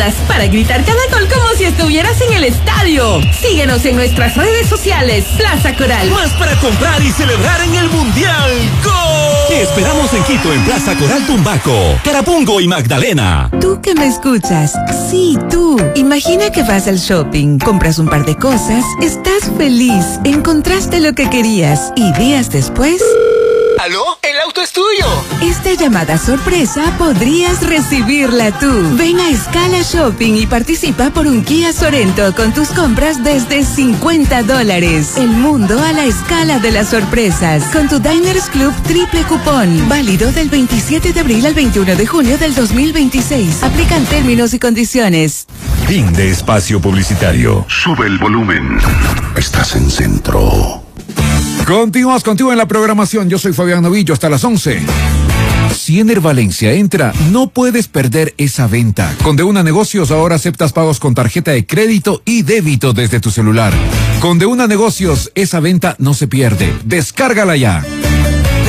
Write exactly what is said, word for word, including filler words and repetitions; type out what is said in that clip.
gradas para gritar cada gol como si estuvieras en el estadio. Síguenos en nuestras redes sociales. Plaza Coral. Más para comprar y celebrar en el Mundial. ¡Gol! Te esperamos en Quito, en Plaza Coral Tumbaco, Carapungo y Magdalena. Tú que me escuchas, sí, tú. Imagina que vas al shopping, compras un par de cosas, estás feliz, encontraste lo que querías y días después... ¿Aló? ¡El auto es tuyo! Esta llamada sorpresa podrías recibirla tú. Ven a Escala Shopping y participa por un Kia Sorento con tus compras desde cincuenta dólares. El mundo a la escala de las sorpresas. Con tu Diners Club triple cupón. Válido del veintisiete de abril al veintiuno de junio del dos mil veintiséis. Aplican términos y condiciones. Fin de espacio publicitario. Sube el volumen. Estás en Centro. Continuas contigo en la programación. Yo soy Fabián Novillo hasta las once. Si Ener Valencia entra, no puedes perder esa venta. Con De Una Negocios ahora aceptas pagos con tarjeta de crédito y débito desde tu celular. Con De Una Negocios esa venta no se pierde. Descárgala ya.